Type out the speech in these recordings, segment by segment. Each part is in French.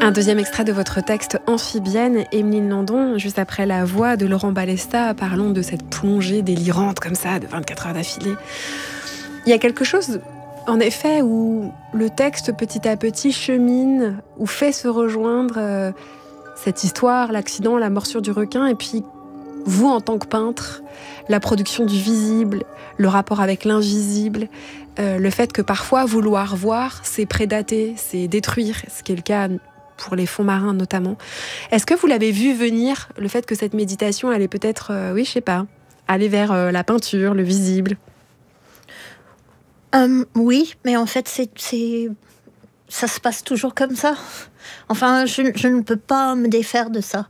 Un deuxième extrait de votre texte Amphibienne, Émeline Landon, juste après la voix de Laurent Balesta, parlons de cette plongée délirante comme ça, de 24 heures d'affilée. Il y a quelque chose, en effet, où le texte petit à petit chemine, ou fait se rejoindre cette histoire, l'accident, la morsure du requin, et puis vous en tant que peintre, la production du visible, le rapport avec l'invisible, le fait que parfois vouloir voir, c'est prédater, c'est détruire, ce qui est le cas pour les fonds marins notamment. Est-ce que vous l'avez vu venir, le fait que cette méditation allait peut-être, aller vers la peinture, le visible? Oui, mais en fait, ça se passe toujours comme ça. Enfin, je ne peux pas me défaire de ça.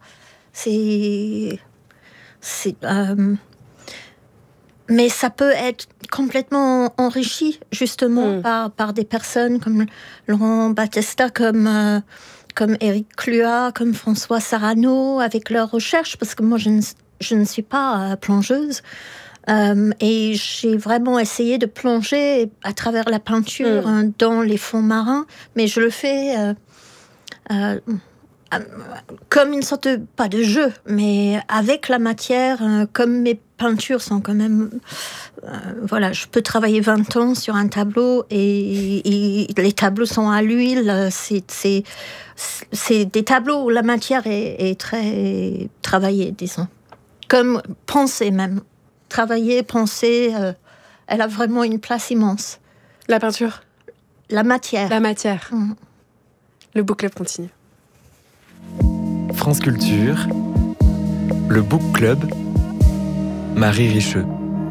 Mais ça peut être complètement enrichi, justement, par des personnes comme Laurent Balesta, comme Éric Cluat, comme François Sarano, avec leurs recherches, parce que moi, je ne suis pas plongeuse. Et j'ai vraiment essayé de plonger à travers la peinture dans les fonds marins, mais je le fais comme une sorte pas de jeu, mais avec la matière, comme mes peintures sont quand même... je peux travailler 20 ans sur un tableau et les tableaux sont à l'huile. C'est des tableaux où la matière est très travaillée, disons. Comme penser même. Travailler, penser, elle a vraiment une place immense. La peinture? La matière. La matière. Le Book Club continue. France Culture, le Book Club, Marie Richeux.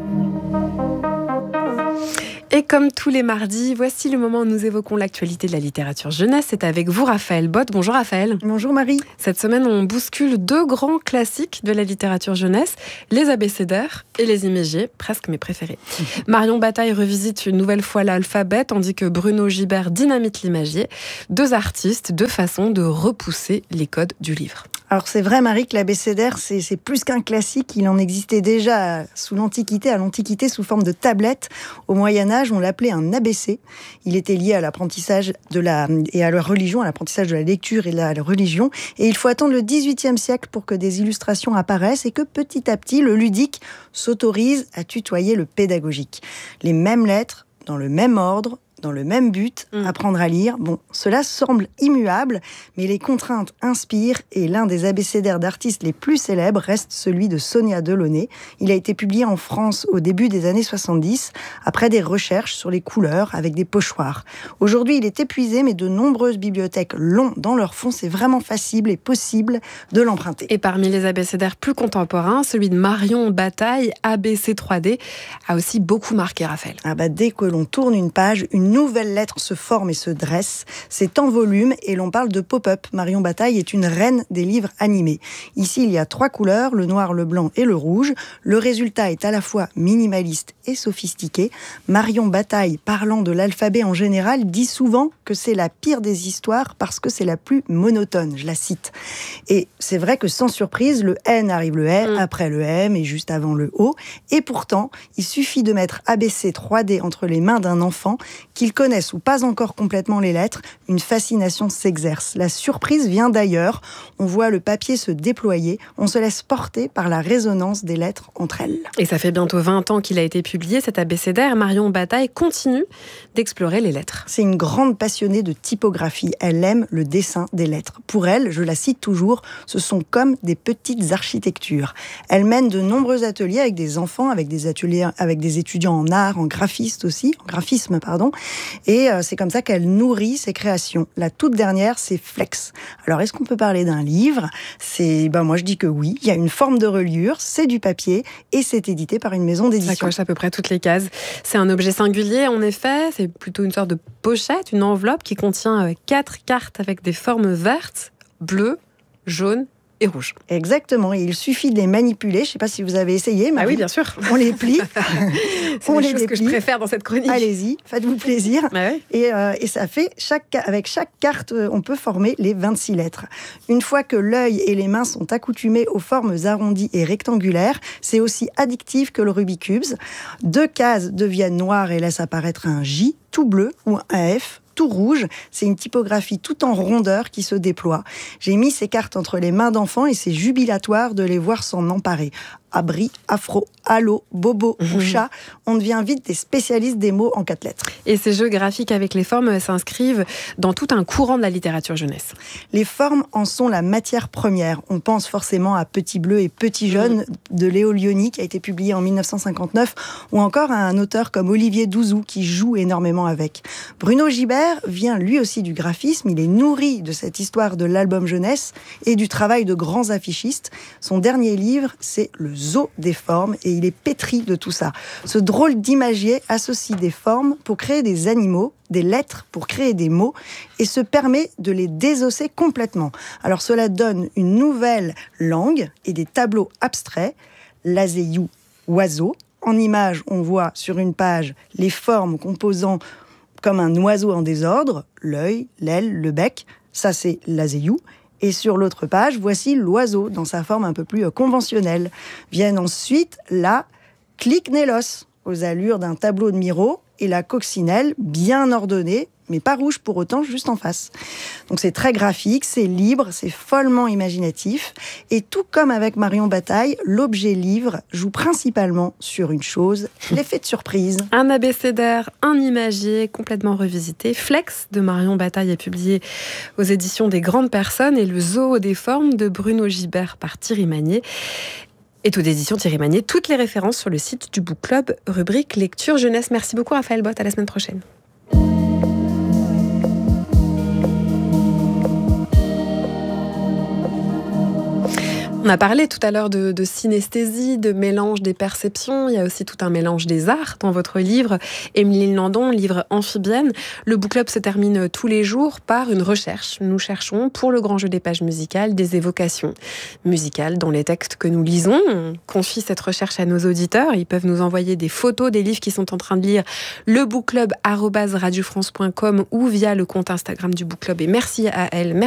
Et comme tous les mardis, voici le moment où nous évoquons l'actualité de la littérature jeunesse. C'est avec vous, Raphaël Bott. Bonjour Raphaël. Bonjour Marie. Cette semaine, on bouscule deux grands classiques de la littérature jeunesse, les abécédaires et les imégés, presque mes préférés. Marion Bataille revisite une nouvelle fois l'alphabet, tandis que Bruno Gibert dynamite l'imagier. Deux artistes, deux façons de repousser les codes du livre. Alors c'est vrai Marie que l'abécédaire c'est plus qu'un classique, il en existait déjà à l'Antiquité sous forme de tablette. Au Moyen-Âge, on l'appelait un ABC. Il était lié à l'apprentissage et à la religion, à l'apprentissage de la lecture et de la religion. Et il faut attendre le XVIIIe siècle pour que des illustrations apparaissent et que petit à petit, le ludique s'autorise à tutoyer le pédagogique. Les mêmes lettres, dans le même ordre, dans le même but, apprendre à lire. Bon, cela semble immuable, mais les contraintes inspirent et l'un des abécédaires d'artistes les plus célèbres reste celui de Sonia Delaunay. Il a été publié en France au début des années 70, après des recherches sur les couleurs avec des pochoirs. Aujourd'hui, il est épuisé, mais de nombreuses bibliothèques l'ont dans leur fond. C'est vraiment facile et possible de l'emprunter. Et parmi les abécédaires plus contemporains, celui de Marion Bataille, ABC 3D, a aussi beaucoup marqué Raphaël. Dès que l'on tourne une page, une nouvelle lettre se forme et se dresse. C'est en volume et l'on parle de pop-up. Marion Bataille est une reine des livres animés. Ici, il y a 3 couleurs, le noir, le blanc et le rouge. Le résultat est à la fois minimaliste et sophistiqué. Marion Bataille, parlant de l'alphabet en général, dit souvent que c'est la pire des histoires parce que c'est la plus monotone. Je la cite. Et c'est vrai que sans surprise, le N arrive le R, après le M et juste avant le O. Et pourtant, il suffit de mettre ABC 3D entre les mains d'un enfant qu'ils connaissent ou pas encore complètement les lettres, une fascination s'exerce. La surprise vient d'ailleurs. On voit le papier se déployer. On se laisse porter par la résonance des lettres entre elles. Et ça fait bientôt 20 ans qu'il a été publié, cet abécédaire. Marion Bataille continue d'explorer les lettres. C'est une grande passionnée de typographie. Elle aime le dessin des lettres. Pour elle, je la cite toujours, ce sont comme des petites architectures. Elle mène de nombreux ateliers avec des enfants, avec des ateliers avec des étudiants en art, en graphisme. Et c'est comme ça qu'elle nourrit ses créations. La toute dernière, c'est Flex. Alors, est-ce qu'on peut parler d'un livre ? Moi, je dis que oui. Il y a une forme de reliure, c'est du papier et c'est édité par une maison d'édition. Ça coche à peu près toutes les cases. C'est un objet singulier, en effet. C'est plutôt une sorte de pochette, une enveloppe qui contient 4 cartes avec des formes vertes, bleues, jaunes et rouges. Exactement, et il suffit de les manipuler. Je ne sais pas si vous avez essayé. Ah oui, bien sûr. On les plie. C'est les choses que je préfère dans cette chronique. Allez-y, faites-vous plaisir. Ah oui. Et ça fait, avec chaque carte, on peut former les 26 lettres. Une fois que l'œil et les mains sont accoutumés aux formes arrondies et rectangulaires, c'est aussi addictif que le Rubik's Cube. 2 cases deviennent noires et laissent apparaître un J tout bleu ou un F tout rouge. C'est une typographie tout en rondeur qui se déploie. J'ai mis ces cartes entre les mains d'enfants et c'est jubilatoire de les voir s'en emparer. Abri, afro, allo, bobo ou chat, on devient vite des spécialistes des mots en 4 lettres. Et ces jeux graphiques avec les formes s'inscrivent dans tout un courant de la littérature jeunesse. Les formes en sont la matière première. On pense forcément à Petit Bleu et Petit Jaune de Léo Lionni qui a été publié en 1959 ou encore à un auteur comme Olivier Douzou qui joue énormément avec. Bruno Gibert vient lui aussi du graphisme. Il est nourri de cette histoire de l'album jeunesse et du travail de grands affichistes. Son dernier livre, c'est Le Zoo des formes et il est pétri de tout ça. Ce drôle d'imagier associe des formes pour créer des animaux, des lettres pour créer des mots et se permet de les désosser complètement. Alors cela donne une nouvelle langue et des tableaux abstraits, l'azéiou, oiseau. En image, on voit sur une page les formes composant comme un oiseau en désordre, l'œil, l'aile, le bec, ça c'est l'azéiou. Et sur l'autre page, voici l'oiseau dans sa forme un peu plus conventionnelle. Viennent ensuite la cliquenélos, aux allures d'un tableau de Miro, et la coccinelle, bien ordonnée, mais pas rouge pour autant, juste en face. Donc c'est très graphique, c'est libre, c'est follement imaginatif. Et tout comme avec Marion Bataille, l'objet livre joue principalement sur une chose, l'effet de surprise. Un abécédaire, un imagier complètement revisité. Flex de Marion Bataille est publié aux éditions des Grandes Personnes et Le Zoo des formes de Bruno Gibert par Thierry Magnier. Et tout d'édition Thierry Magnier, toutes les références sur le site du Book Club, rubrique lecture jeunesse. Merci beaucoup Raphaël Bott, à la semaine prochaine. On a parlé tout à l'heure de synesthésie, de mélange des perceptions. Il y a aussi tout un mélange des arts dans votre livre. Émeline Landon, livre Amphibienne. Le Book Club se termine tous les jours par une recherche. Nous cherchons, pour le grand jeu des pages musicales, des évocations musicales dans les textes que nous lisons. On confie cette recherche à nos auditeurs. Ils peuvent nous envoyer des photos des livres qu'ils sont en train de lire. lebookclub@radiofrance.com ou via le compte Instagram du Book Club. Et merci à elle.